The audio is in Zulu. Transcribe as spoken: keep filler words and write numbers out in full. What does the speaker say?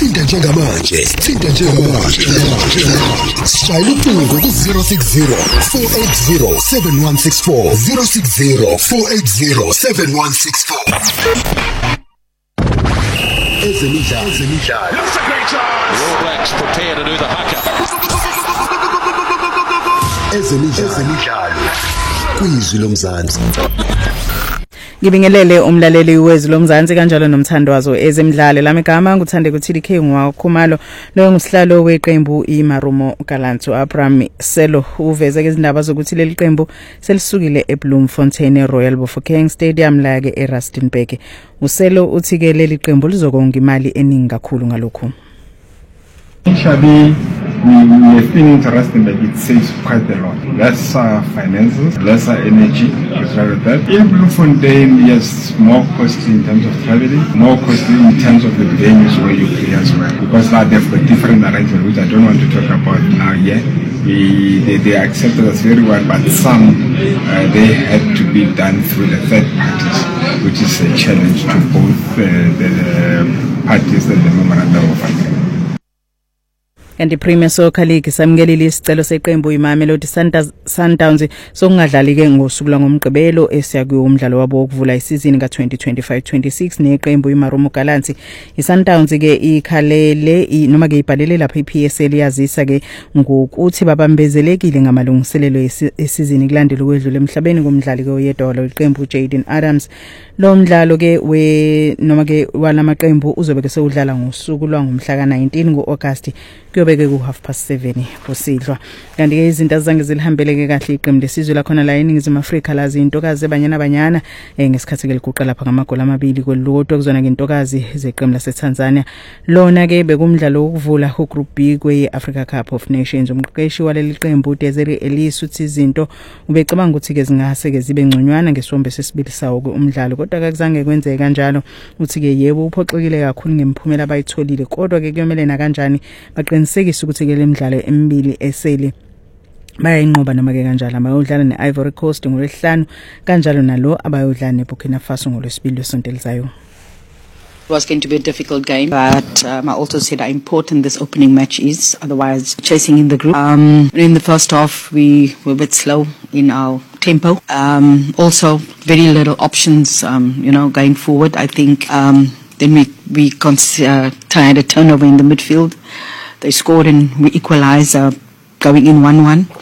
Thinta njengamanje, thinta njengamanje. Shayela ucingo ku zero six zero four eight zero seven one six four zero six zero four eight zero seven one six four. Ezemidlalo, ezemidlalo. That's a great chance. The All Blacks prepare to do the haka. Ezemidlalo, ezemidlalo. Kwizwi lomzansi. Ngibingelele umlaleli wezwi lomzansi kanjalo nomthandwazo ezemidlalo lamigama nguthande kuthi K ngwakhumalo lo ngusihlalo weqembu iMarumo Galantu Abraham Selo uveze izindaba zokuthi leli qembu selisukile eBloemfontein Royal Bafokeng Stadium la ke eRustenburg. Uselo uthi ke leli qembu lizokonga imali eningi kakhulu ngalokho. Actually, we, we have been interested that it saves quite a lot. Less uh, finances, lesser energy, as well as that. In Bloemfontein, yes, more costly in terms of traveling, more costly in terms of the venues where you play as well. Because now they've got different arrangements, which I don't want to talk about now yet. We, they, they accepted us very well, but some, uh, they had to be done through the third parties, which is a challenge to both uh, the uh, parties and the memorandum of agreement. And the Premier Soccer League samngelile isicelo seqembu iMamelodi Sundowns sokungadlali ke ngosuku langomgqibelo esiyakuwo umdlalo wabo wokuvula isizini ka twenty twenty-five twenty-six neqembu iMarumo Galantu. iSundowns ke ikhalele noma ke ibhalele lapha iP S L yazisa ke ngokuthi babambezelekile ngamalungiselelo esizini kulandela ukwedlula emhlabeni komdlali ke oyedwa iqembu Jaden Adams. Lo mdlalo ke we noma ke walamaqembu uzobe ke sewudlala ngosuku lwangomhla ka nineteen ngoAugust kuyobeke ku half past seven kusidlwa. Kanti ke izinto azange zilihambeleke kahle iqembu lesizwe la khona la eNingizimu Afrika lazi intokazi abanyana abanyana eh ngesikhathi ke liguqa lapha ngamagoli amabili kolodwa kuzona ke intokazi zeqembu laseTanzania. Lona ke bekumdlalo wokuvula ku Group B kwe Africa Cup of Nations. Umqeqeshi waleli qembu Desiree Ellis uthi izinto ubecabanga ukuthi ke zingase ke zibe ngconywana ngesombe sesibili sawo ke umdlalo kodwa akuzange kwenzeke kanjalo. Uthi ke yebo uphoxekile kakhulu ngemphumela abayitholile kodwa ke kuyomela na kanjani baqinisekisa ukuthi ke lemidlalo emibili esele bayinqoba noma ke kanjalo abayodlala neIvory Coast ngolwesihlanu kanjalo nalo abayodlala neBurkina Faso ngolwesibili lesonto elizayo. It was going to be a difficult game, but um, I also said how important this opening match is, otherwise chasing in the group. Um, in the first half, we were a bit slow in our tempo. Um, also, very little options, um, you know, going forward. I think um, then we, we cons- uh, had a turnover in the midfield. They scored and we equalized, uh, going in one one.